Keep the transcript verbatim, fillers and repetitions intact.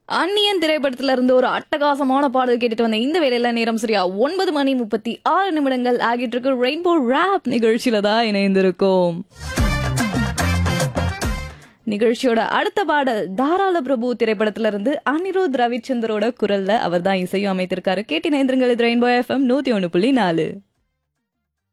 அந்நியன் திரைப்படத்துல இருந்து ஒரு அட்டகாசமான பாடல் கேட்டுட்டு வந்த இந்த வேலையில நேரம் சரியா ஒன்பது மணி முப்பத்தி ஆறு நிமிடங்கள் ஆகிட்டு இருக்கு. ரெயின்போ ராப் நிகழ்ச்சியில தான் இணைந்திருக்கோம். நிகழ்ச்சியோட அடுத்த பாடல் தாராள பிரபு திரைப்படத்துல இருந்து அனிருத் ரவிச்சந்தரோட குரல்ல அவர் தான் இசையும் அமைத்திருக்காரு. கேட்டு நேந்திரங்கள் ரெயின்போ எஃப்எம் நூத்தி ஒண்ணு புள்ளி நாலு.